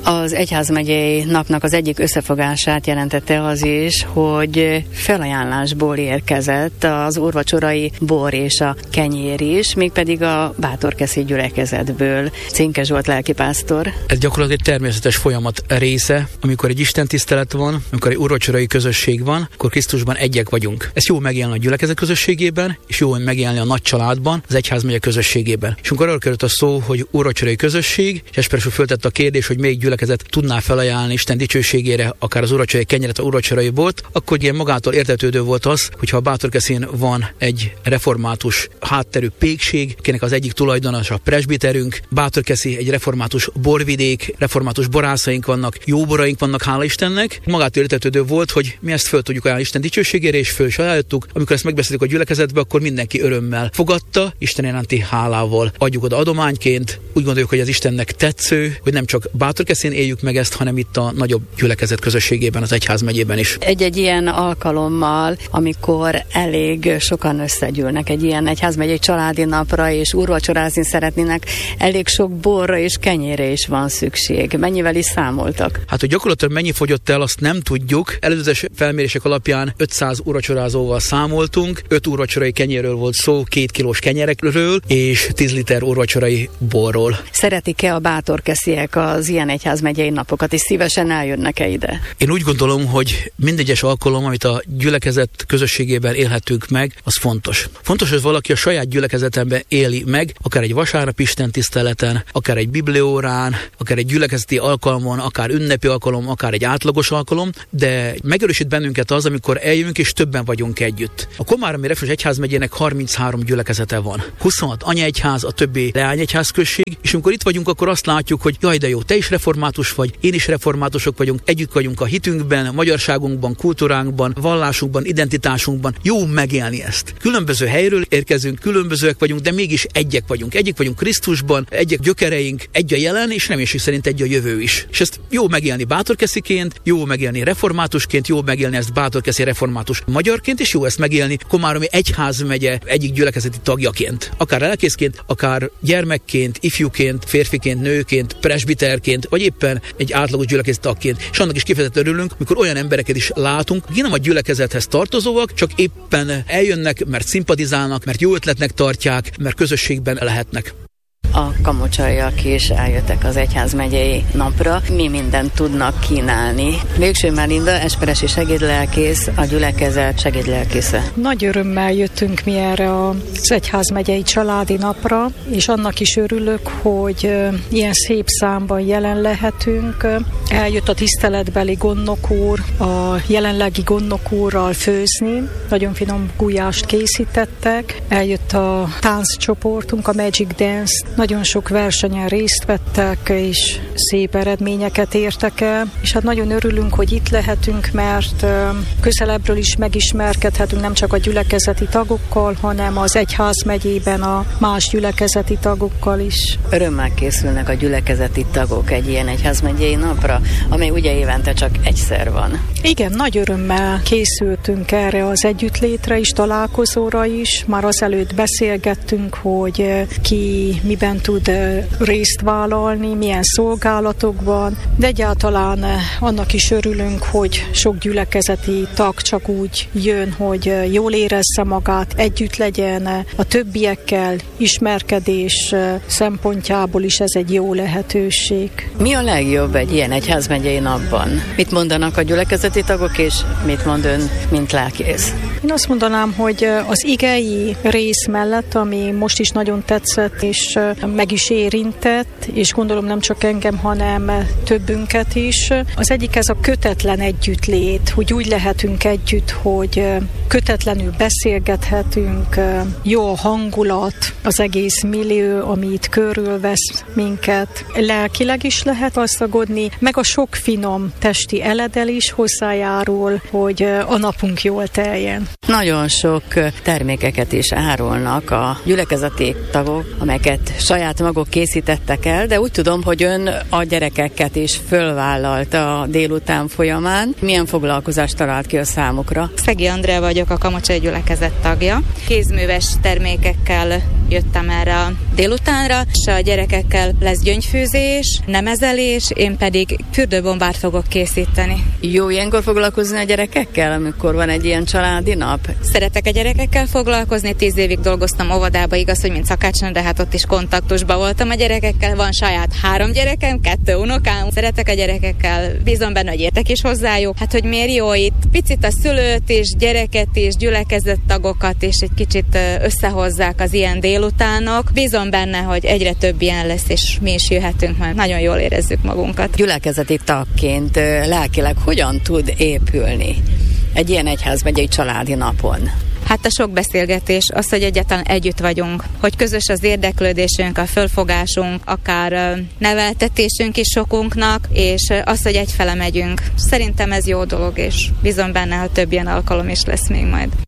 Az egyházmegyei napnak az egyik összefogását jelentette az is, hogy felajánlásból érkezett az úrvacsorai bor és a kenyér is, mégpedig a Bátorkeszi gyülekezetből. Cinke Zsolt lelkipásztor. Ez gyakorlatilag egy természetes folyamat része, amikor egy istentisztelet van, amikor egy úrvacsorai közösség van, akkor Krisztusban egyek vagyunk. Ez jó megélni a gyülekezet közösségében, és jó megélni a nagy családban, az egyházmegye közösségében. És amikor arról került a szó, hogy úrvacsorai közösség, és Esper úr föltette a kérdés, hogy melyik gyülekezet tudná felajánlani Isten dicsőségére akár az úrvacsorai kenyeret, a úrvacsorai bort, akkor ilyen magától értetődő volt az, hogyha a Bátorkeszin van egy református hátterű pékség, akinek az egyik tulajdonos a presbiterünk, Bátorkeszi egy református borvidék, református borászaink vannak, jó boraink vannak, hála Istennek. Magától értetődő volt, hogy mi ezt föl tudjuk ajánlani Isten dicsőségére, és föl is ajánlottuk. Amikor ezt megbeszéltük a gyülekezetbe, akkor mindenki örömmel fogadta, Isten iránti hálával adjuk oda adományként. Úgy gondoljuk, hogy az Istennek tetsző, hogy nem csak Bátorkeszin éljük meg ezt, hanem itt a nagyobb gyülekezet közösségében, az egyházmegyében is. Egy ilyen alkalommal, amikor elég sokan összegyűlnek egy ilyen egyházmegyei családi napra, és úrvacsorázni szeretnének, elég sok borra és kenyérre is van szükség. Mennyivel is számoltak? Hát, hogy gyakorlatilag mennyi fogyott el, azt nem tudjuk. Előzetes felmérések alapján 500 úrvacsorázóval számoltunk, 5 úrvacsorai kenyérről volt szó, 2 kilós kenyerekről, és 10 liter úrvacsorai borról. Szeretik-e a bátorkesziek az ilyen egyházmegyei napokat, és szívesen eljönnek-e ide? Én úgy gondolom, hogy mindegyes alkalom, amit a gyülekezet közösségében élhetünk meg, az fontos. Fontos, hogy valaki a saját gyülekezetemben éli meg, akár egy vasárnap istentiszteleten, akár egy bibliórán, akár egy gyülekezeti alkalmon, akár ünnepi alkalom, akár egy átlagos alkalom, de megerősít bennünket az, amikor eljövünk és többen vagyunk együtt. A Komáromi Református Egyházmegyének 33 gyülekezete van. 26 anyaegyház, a többi leányegyház község, és amikor itt vagyunk, akkor azt látjuk, hogy jaj, de jó, te is református vagy, én is reformátusok vagyunk, együtt vagyunk a hitünkben, magyarságunkban, kultúránkban, vallásunkban, identitásunkban. Jó megélni ezt. Különböző helyről érkezünk, különbözőek vagyunk, de mégis egyek vagyunk. Egyek vagyunk Krisztusban, egyek gyökereink, egy a jelen, és reménység szerint egy a jövő is. És ezt jó megélni bátorkesziként, jó megélni reformátusként, jó megélni ezt bátorkeszi református magyarként, és jó ezt megélni Komáromi Egyházmegye egyik gyülekezeti tagjaként. Akár lelkészként, akár gyermekként, ifjúként, férfiként, nőként, presbiterként, vagy éppen egy átlagos gyülekezeti tagként. És annak is kifejezetten örülünk, amikor olyan embereket is látunk, akik nem a gyülekezethez tartozóak, csak éppen eljönnek, mert szimpatizálnak, mert jó ötletnek tartják, mert közösségben lehetnek. A kamocsaiak is eljöttek az egyházmegyei napra. Mi mindent tudnak kínálni? Végső Melinda, esperesi segédlelkész, a gyülekezet segédlelkésze. Nagy örömmel jöttünk mi erre az egyházmegyei családi napra, és annak is örülök, hogy ilyen szép számban jelen lehetünk. Eljött a tiszteletbeli gondnok úr, a jelenlegi gondnok úrral főzni. Nagyon finom gulyást készítettek. Eljött a tánccsoportunk, a Magic Dance. Nagyon sok versenyen részt vettek, és szép eredményeket értek el, és hát nagyon örülünk, hogy itt lehetünk, mert közelebbről is megismerkedhetünk nem csak a gyülekezeti tagokkal, hanem az egyházmegyében a más gyülekezeti tagokkal is. Örömmel készülnek a gyülekezeti tagok egy ilyen egyházmegyei napra, amely ugye évente csak egyszer van. Igen, nagy örömmel készültünk erre az együttlétre is, találkozóra is. Már azelőtt beszélgettünk, hogy ki miben tud részt vállalni, milyen szolgálatokban, de egyáltalán annak is örülünk, hogy sok gyülekezeti tag csak úgy jön, hogy jól érezze magát, együtt legyen a többiekkel, ismerkedés szempontjából is ez egy jó lehetőség. Mi a legjobb egy ilyen egyházmegyei napban? Mit mondanak a gyülekezeti tagok, és mit mond ön, mint lelkész? Én azt mondanám, hogy az igei rész mellett, ami most is nagyon tetszett, és meg is érintett, és gondolom nem csak engem, hanem többünket is. Az egyik ez a kötetlen együttlét, hogy úgy lehetünk együtt, hogy kötetlenül beszélgethetünk, jó a hangulat, az egész millió, ami itt körülvesz minket. Lelkileg is lehet gazdagodni, meg a sok finom testi eledel is hozzájárul, hogy a napunk jól teljen. Nagyon sok termékeket is árulnak a gyülekezeti tagok, amelyeket saját maguk készítettek el, de úgy tudom, hogy ön a gyerekeket is fölvállalta a délután folyamán. Milyen foglalkozást talált ki a számukra? Szegi Andrea vagyok, a Kamocsai gyülekezet tagja. Kézműves termékekkel jöttem erre a délutánra, és a gyerekekkel lesz gyöngyfűzés, nemezelés, én pedig fürdőbombát fogok készíteni. Jó ilyenkor foglalkozni a gyerekekkel, amikor van egy ilyen családi nap? Szeretek a gyerekekkel foglalkozni, 10 évig dolgoztam óvodába, igaz, hogy mint szakácsnő, de hát ott is kontaktusban voltam a gyerekekkel. Van saját 3 gyerekem, 2 unokám. Szeretek a gyerekekkel, bízom benne, hogy értek is hozzájuk. Hát, hogy miért jó itt picit a szülőt és gyereket és gyülekezettagokat és egy kicsit összehozzák az ilyen délutánok. Bízom benne, hogy egyre több ilyen lesz, és mi is jöhetünk, mert nagyon jól érezzük magunkat. Gyülekezeti tagként lelkileg hogyan tud épülni egy ilyen egyházmegyei családi napon? Hát a sok beszélgetés, az, hogy egyáltalán együtt vagyunk, hogy közös az érdeklődésünk, a fölfogásunk, akár neveltetésünk is sokunknak, és az, hogy egyfele megyünk. Szerintem ez jó dolog, és bízom benne, hogy több ilyen alkalom is lesz még majd.